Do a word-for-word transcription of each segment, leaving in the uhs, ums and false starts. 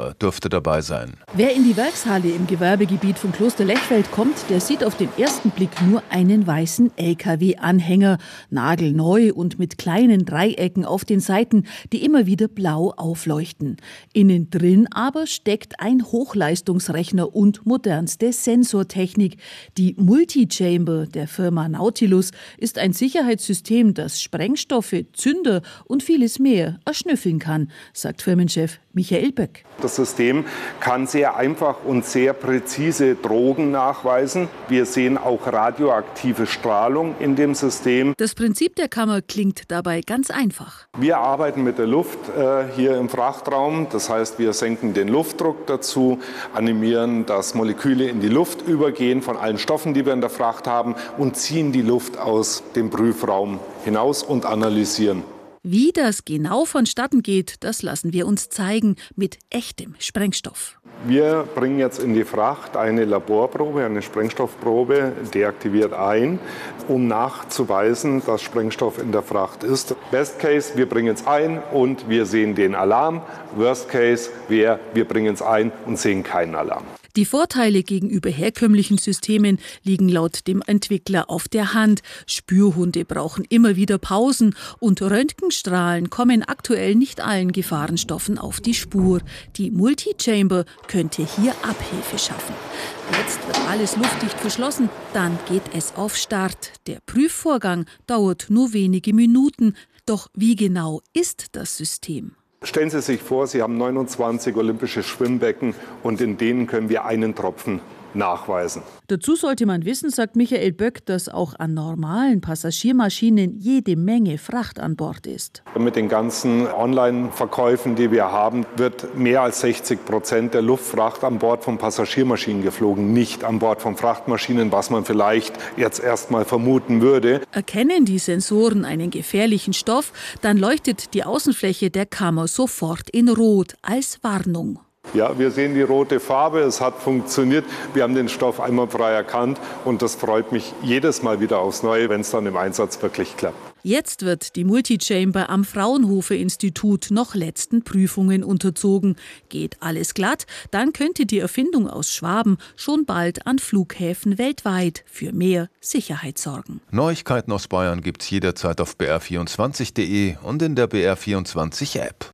Fahrer dürfte dabei sein. Wer in die Werkshalle im Gewerbegebiet von Kloster Lechfeld kommt, der sieht auf den ersten Blick nur einen weißen L K W-Anhänger, nagelneu und mit kleinen Dreiecken auf den Seiten, die immer wieder blau aufleuchten. Innen drin aber steckt ein Hochleistungsrechner und modernste Sensortechnik. Die Multichamber der Firma Nautilus ist ein Sicherheitssystem, das Sprengstoffe, Zünder und vieles mehr erschnüffeln kann, sagt Firmenchef Michael Böck. Das System kann sehr einfach und sehr präzise Drogen nachweisen. Wir sehen auch radioaktive Strahlung in dem System. Das Prinzip der Kammer klingt dabei ganz einfach. Wir arbeiten mit der Luft äh, hier im Frachtraum. Das heißt, wir senken den Luftdruck dazu, animieren, dass Moleküle in die Luft übergehen von allen Stoffen, die wir in der Fracht haben, und ziehen die Luft aus dem Prüfraum hinaus und analysieren. Wie das genau vonstatten geht, das lassen wir uns zeigen mit echtem Sprengstoff. Wir bringen jetzt in die Fracht eine Laborprobe, eine Sprengstoffprobe, deaktiviert ein, um nachzuweisen, dass Sprengstoff in der Fracht ist. Best Case, wir bringen es ein und wir sehen den Alarm. Worst Case wäre, wir bringen es ein und sehen keinen Alarm. Die Vorteile gegenüber herkömmlichen Systemen liegen laut dem Entwickler auf der Hand. Spürhunde brauchen immer wieder Pausen und Röntgenstrahlen kommen aktuell nicht allen Gefahrenstoffen auf die Spur. Die Multichamber könnte hier Abhilfe schaffen. Jetzt wird alles luftdicht verschlossen, dann geht es auf Start. Der Prüfvorgang dauert nur wenige Minuten. Doch wie genau ist das System? Stellen Sie sich vor, Sie haben neunundzwanzig olympische Schwimmbecken und in denen können wir einen Tropfen nachweisen. Dazu sollte man wissen, sagt Michael Böck, dass auch an normalen Passagiermaschinen jede Menge Fracht an Bord ist. Mit den ganzen Online-Verkäufen, die wir haben, wird mehr als sechzig Prozent der Luftfracht an Bord von Passagiermaschinen geflogen, nicht an Bord von Frachtmaschinen, was man vielleicht jetzt erst mal vermuten würde. Erkennen die Sensoren einen gefährlichen Stoff, dann leuchtet die Außenfläche der Kammer sofort in Rot als Warnung. Ja, wir sehen die rote Farbe, es hat funktioniert. Wir haben den Stoff einwandfrei erkannt und das freut mich jedes Mal wieder aufs Neue, wenn es dann im Einsatz wirklich klappt. Jetzt wird die Multichamber am Fraunhofer-Institut noch letzten Prüfungen unterzogen. Geht alles glatt, dann könnte die Erfindung aus Schwaben schon bald an Flughäfen weltweit für mehr Sicherheit sorgen. Neuigkeiten aus Bayern gibt's jederzeit auf b r vierundzwanzig punkt d e und in der B R vierundzwanzig App.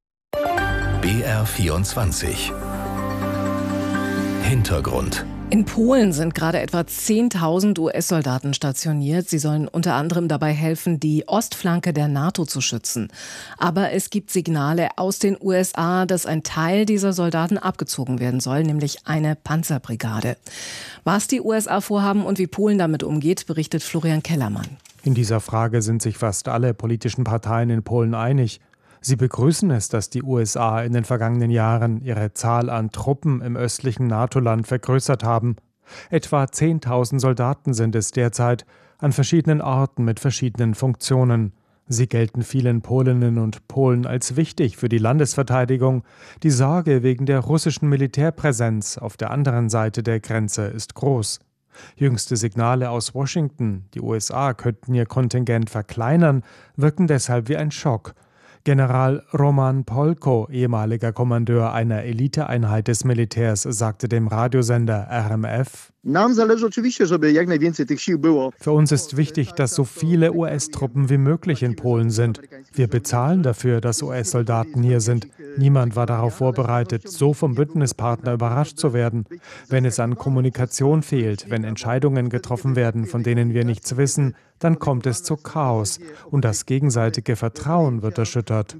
B R vierundzwanzig. Hintergrund. In Polen sind gerade etwa zehntausend U S-Soldaten stationiert. Sie sollen unter anderem dabei helfen, die Ostflanke der NATO zu schützen. Aber es gibt Signale aus den U S A, dass ein Teil dieser Soldaten abgezogen werden soll, nämlich eine Panzerbrigade. Was die U S A vorhaben und wie Polen damit umgeht, berichtet Florian Kellermann. In dieser Frage sind sich fast alle politischen Parteien in Polen einig. Sie begrüßen es, dass die U S A in den vergangenen Jahren ihre Zahl an Truppen im östlichen NATO-Land vergrößert haben. Etwa zehntausend Soldaten sind es derzeit, an verschiedenen Orten mit verschiedenen Funktionen. Sie gelten vielen Polinnen und Polen als wichtig für die Landesverteidigung. Die Sorge wegen der russischen Militärpräsenz auf der anderen Seite der Grenze ist groß. Jüngste Signale aus Washington, die U S A könnten ihr Kontingent verkleinern, wirken deshalb wie ein Schock. General Roman Polko, ehemaliger Kommandeur einer Eliteeinheit des Militärs, sagte dem Radiosender R M F: Für uns ist wichtig, dass so viele U S-Truppen wie möglich in Polen sind. Wir bezahlen dafür, dass U S-Soldaten hier sind. Niemand war darauf vorbereitet, so vom Bündnispartner überrascht zu werden. Wenn es an Kommunikation fehlt, wenn Entscheidungen getroffen werden, von denen wir nichts wissen, dann kommt es zu Chaos und das gegenseitige Vertrauen wird erschüttert.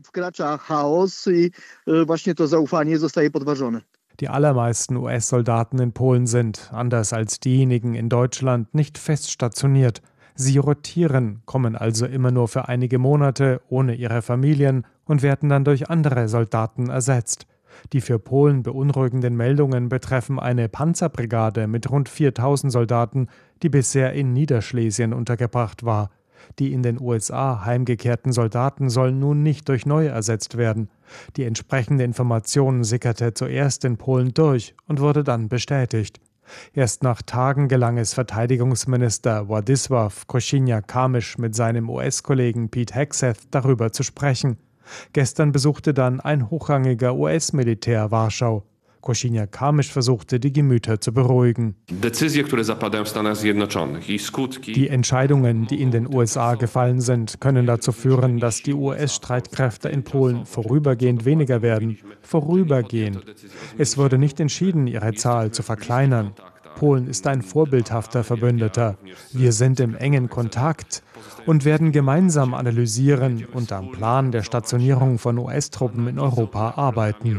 Die allermeisten U S-Soldaten in Polen sind, anders als diejenigen in Deutschland, nicht fest stationiert. Sie rotieren, kommen also immer nur für einige Monate ohne ihre Familien und werden dann durch andere Soldaten ersetzt. Die für Polen beunruhigenden Meldungen betreffen eine Panzerbrigade mit rund viertausend Soldaten, die bisher in Niederschlesien untergebracht war. Die in den U S A heimgekehrten Soldaten sollen nun nicht durch neue ersetzt werden. Die entsprechende Information sickerte zuerst in Polen durch und wurde dann bestätigt. Erst nach Tagen gelang es Verteidigungsminister Władysław Kosiniak-Kamysz mit seinem U S-Kollegen Pete Hegseth darüber zu sprechen. Gestern besuchte dann ein hochrangiger U S-Militär Warschau. Kosiniak-Kamysz versuchte, die Gemüter zu beruhigen. Die Entscheidungen, die in den U S A gefallen sind, können dazu führen, dass die U S-Streitkräfte in Polen vorübergehend weniger werden. Vorübergehend. Es wurde nicht entschieden, ihre Zahl zu verkleinern. Polen ist ein vorbildhafter Verbündeter. Wir sind im engen Kontakt und werden gemeinsam analysieren und am Plan der Stationierung von U S-Truppen in Europa arbeiten.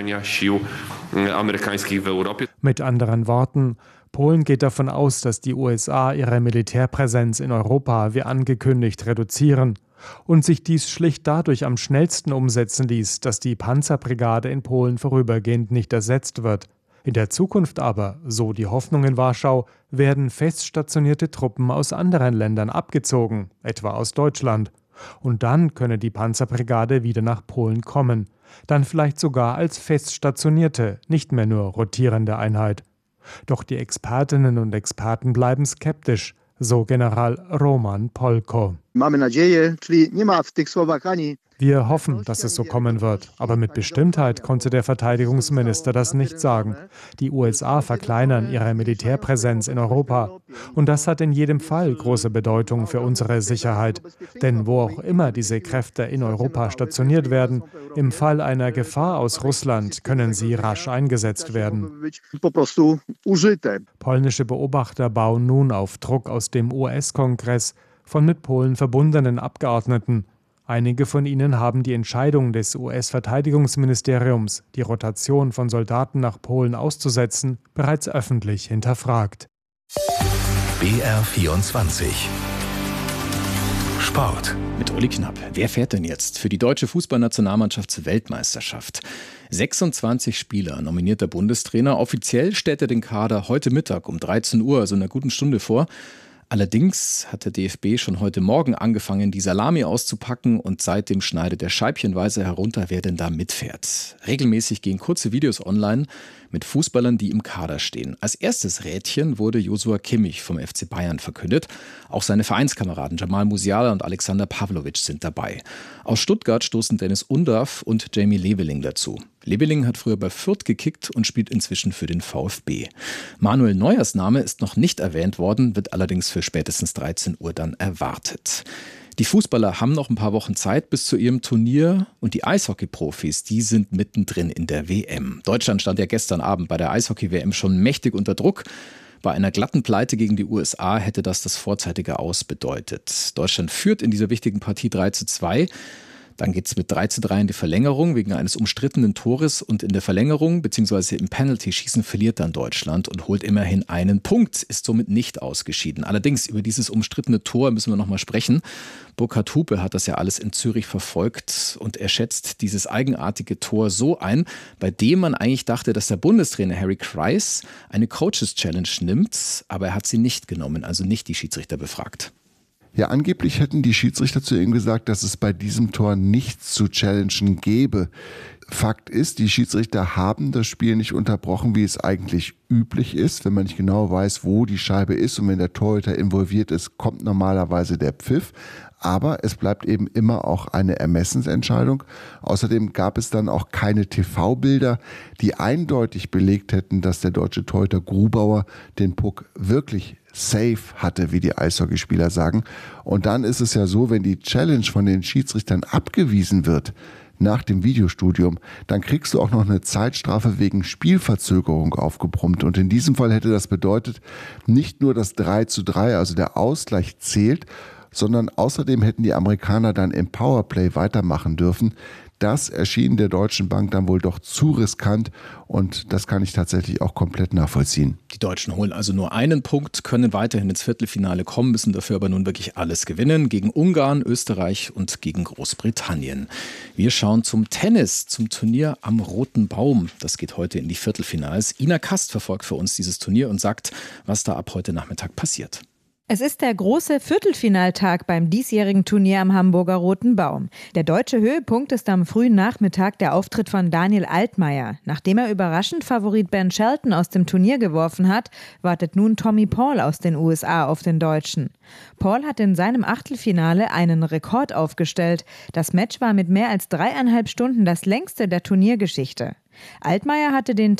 Mit anderen Worten, Polen geht davon aus, dass die U S A ihre Militärpräsenz in Europa wie angekündigt reduzieren und sich dies schlicht dadurch am schnellsten umsetzen ließ, dass die Panzerbrigade in Polen vorübergehend nicht ersetzt wird. In der Zukunft aber, so die Hoffnung in Warschau, werden feststationierte Truppen aus anderen Ländern abgezogen, etwa aus Deutschland. Und dann könne die Panzerbrigade wieder nach Polen kommen. Dann vielleicht sogar als feststationierte, nicht mehr nur rotierende Einheit. Doch die Expertinnen und Experten bleiben skeptisch, so General Roman Polko. Wir hoffen, dass es so kommen wird, aber mit Bestimmtheit konnte der Verteidigungsminister das nicht sagen. Die U S A verkleinern ihre Militärpräsenz in Europa. Und das hat in jedem Fall große Bedeutung für unsere Sicherheit. Denn wo auch immer diese Kräfte in Europa stationiert werden, im Fall einer Gefahr aus Russland können sie rasch eingesetzt werden. Polnische Beobachter bauen nun auf Druck aus dem U S-Kongress von mit Polen verbundenen Abgeordneten. Einige von ihnen haben die Entscheidung des U S-Verteidigungsministeriums, die Rotation von Soldaten nach Polen auszusetzen, bereits öffentlich hinterfragt. B R vierundzwanzig Sport. Mit Uli Knapp. Wer fährt denn jetzt für die deutsche Fußballnationalmannschaft zur Weltmeisterschaft? sechsundzwanzig Spieler nominiert der Bundestrainer. Offiziell stellt er den Kader heute Mittag um dreizehn Uhr, also in einer guten Stunde vor. Allerdings hat der D F B schon heute Morgen angefangen, die Salami auszupacken und seitdem schneidet er scheibchenweise herunter, wer denn da mitfährt. Regelmäßig gehen kurze Videos online mit Fußballern, die im Kader stehen. Als erstes Rädchen wurde Joshua Kimmich vom F C Bayern verkündet. Auch seine Vereinskameraden Jamal Musiala und Alexander Pavlovic sind dabei. Aus Stuttgart stoßen Dennis Undaff und Jamie Leveling dazu. Leveling hat früher bei Fürth gekickt und spielt inzwischen für den VfB. Manuel Neuers Name ist noch nicht erwähnt worden, wird allerdings für spätestens dreizehn Uhr dann erwartet. Die Fußballer haben noch ein paar Wochen Zeit bis zu ihrem Turnier und die Eishockey-Profis, die sind mittendrin in der W M. Deutschland stand ja gestern Abend bei der Eishockey-W M schon mächtig unter Druck. Bei einer glatten Pleite gegen die U S A hätte das das vorzeitige Aus bedeutet. Deutschland führt in dieser wichtigen Partie drei zu zwei. Dann geht es mit drei zu drei in die Verlängerung wegen eines umstrittenen Tores und in der Verlängerung bzw. im Penalty-Schießen verliert dann Deutschland und holt immerhin einen Punkt, ist somit nicht ausgeschieden. Allerdings über dieses umstrittene Tor müssen wir noch mal sprechen. Burkhard Hupe hat das ja alles in Zürich verfolgt und er schätzt dieses eigenartige Tor so ein, bei dem man eigentlich dachte, dass der Bundestrainer Harry Kreis eine Coaches-Challenge nimmt, aber er hat sie nicht genommen, also nicht die Schiedsrichter befragt. Ja, angeblich hätten die Schiedsrichter zu ihm gesagt, dass es bei diesem Tor nichts zu challengen gäbe. Fakt ist, die Schiedsrichter haben das Spiel nicht unterbrochen, wie es eigentlich üblich ist. Wenn man nicht genau weiß, wo die Scheibe ist und wenn der Torhüter involviert ist, kommt normalerweise der Pfiff. Aber es bleibt eben immer auch eine Ermessensentscheidung. Außerdem gab es dann auch keine T V-Bilder, die eindeutig belegt hätten, dass der deutsche Torhüter Grubauer den Puck wirklich safe hatte, wie die Eishockeyspieler sagen. Und dann ist es ja so, wenn die Challenge von den Schiedsrichtern abgewiesen wird nach dem Videostudium, dann kriegst du auch noch eine Zeitstrafe wegen Spielverzögerung aufgebrummt. Und in diesem Fall hätte das bedeutet, nicht nur das drei zu drei, also der Ausgleich zählt, sondern außerdem hätten die Amerikaner dann im Powerplay weitermachen dürfen. Das erschien der Deutschen Bank dann wohl doch zu riskant und das kann ich tatsächlich auch komplett nachvollziehen. Die Deutschen holen also nur einen Punkt, können weiterhin ins Viertelfinale kommen, müssen dafür aber nun wirklich alles gewinnen. Gegen Ungarn, Österreich und gegen Großbritannien. Wir schauen zum Tennis, zum Turnier am Roten Baum. Das geht heute in die Viertelfinals. Ina Kast verfolgt für uns dieses Turnier und sagt, was da ab heute Nachmittag passiert. Es ist der große Viertelfinaltag beim diesjährigen Turnier am Hamburger Roten Baum. Der deutsche Höhepunkt ist am frühen Nachmittag der Auftritt von Daniel Altmaier. Nachdem er überraschend Favorit Ben Shelton aus dem Turnier geworfen hat, wartet nun Tommy Paul aus den U S A auf den Deutschen. Paul hat in seinem Achtelfinale einen Rekord aufgestellt. Das Match war mit mehr als dreieinhalb Stunden das längste der Turniergeschichte. Altmaier hatte den